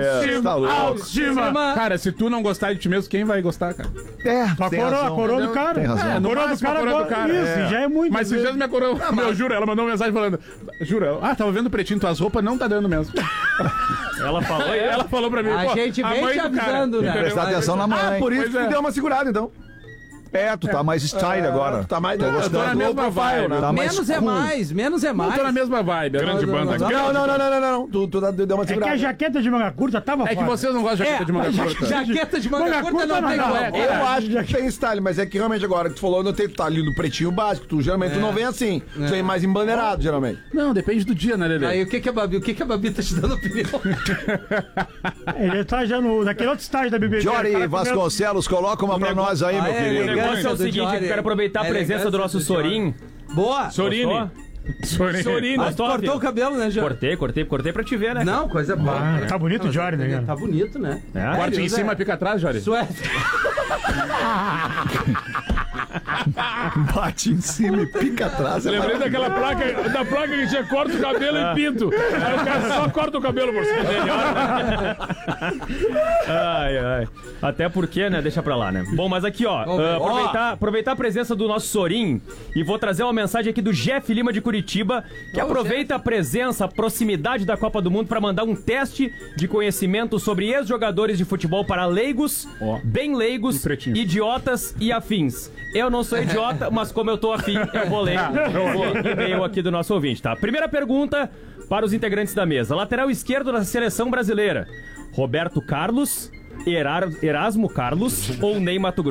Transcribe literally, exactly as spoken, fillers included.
É, tá louco. Autoestima. Cara, se tu não gostar de ti mesmo, quem vai gostar, cara? É, A tem coroa, a razão. coroa do cara. Tem razão. É, a no coroa do máximo, a cara, coroa do agora- cara. Isso, É. já é muito. Mas esses dias minha coroa, eu juro, ela mandou uma mensagem falando, juro, ah, tava vendo Pretinho, tuas roupas não tá dando mesmo. Ela falou, Ela falou pra mim, A pô, gente vem mãe te do cara, avisando, né? entendeu? Prestar atenção na mãe. Ah, por isso Pois que é. tu deu uma segurada, então. É, tu tá mais style agora. Tu tá mais... Tô Eu tô na gostando. mesma vibe, né? Tá mais Menos é cool. mais, menos é Eu mais. tô na mesma vibe. Grande banda. Não, não, não, não, não, não, não. Tu, tu dá- deu uma É que segurada. a jaqueta de manga curta tava É que fora. vocês não gostam de jaqueta É, de manga ja- curta. jaqueta de manga, Manga curta curta não não tem dá. cueca. Eu É, acho que tem style, mas é que realmente agora que tu falou, eu notei que tu tá ali no pretinho básico. Tu geralmente tu não vem assim. Tu vem mais embandeirado, geralmente. Não, depende do dia, né, Lelê? Aí o que que a Babi, o que que a Babi tá te dando opinião? Ele tá já no, naquele outro estágio da bebedeira. Jory O cara comeu- Vasconcelos, coloca uma pra nós aí, Ah, meu é, querido. O negócio é Elegância o do seguinte, Jory. eu quero aproveitar a presença do nosso Elegância do Sorin. Boa. Sorini. Sorini. Sorini. Mas tu cortou o cabelo, né, João? Cortei, cortei, cortei pra te ver, né? Não, coisa boa. Ah, tá bonito o Jory, né, cara? Tá bonito, né? É. Corte em Deus, cima, é. pica atrás, Jori. Suéter. Bate em cima e pica atrás. É Lembrei daquela placa, da placa que tinha corta o cabelo e pinto. Aí o cara só corta o cabelo por cima dele. Ai, ai. Até porque, né? Deixa pra lá, né? Bom, mas aqui, ó. Vamos ver. ah, aproveitar, aproveitar a presença do nosso Sorin e vou trazer uma mensagem aqui do Jeff Lima de Curitiba, que Ô, aproveita a presença, a proximidade da Copa do Mundo pra mandar um teste de conhecimento sobre ex-jogadores de futebol para leigos, Ó. bem leigos, E pretinho. idiotas e afins. Eu não sou idiota, mas como eu tô afim, eu vou ler o e-mail aqui do nosso ouvinte, tá? Primeira pergunta para os integrantes da mesa. Lateral esquerdo da seleção brasileira: Roberto Carlos, Erar- Erasmo Carlos ou Ney Mato Grosso?